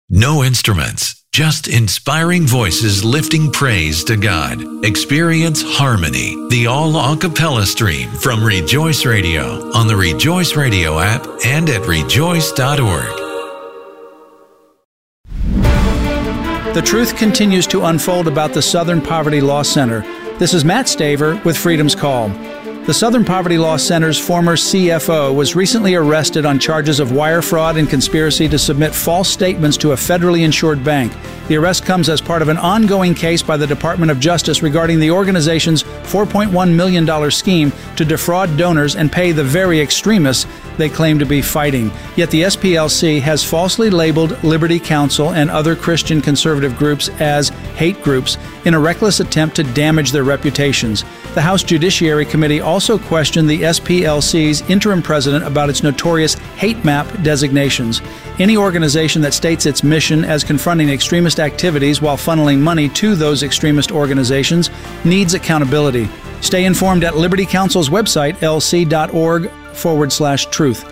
No instruments, just inspiring voices lifting praise to God. Experience Harmony, the all a cappella stream from Rejoice Radio on the Rejoice Radio app and at rejoice.org. The truth continues to unfold about the Southern Poverty Law Center. This is Matt Staver with Freedom's Call. The Southern Poverty Law Center's former CFO was recently arrested on charges of wire fraud and conspiracy to submit false statements to a federally insured bank. The arrest comes as part of an ongoing case by the Department of Justice regarding the organization's $4.1 million scheme to defraud donors and pay the very extremists they claim to be fighting. Yet the SPLC has falsely labeled Liberty Counsel and other Christian conservative groups as hate groups in a reckless attempt to damage their reputations. The House Judiciary Committee also questioned the SPLC's interim president about its notorious hate map designations. Any organization that states its mission as confronting extremist activities while funneling money to those extremist organizations needs accountability. Stay informed at Liberty Counsel's website, lc.org/truth.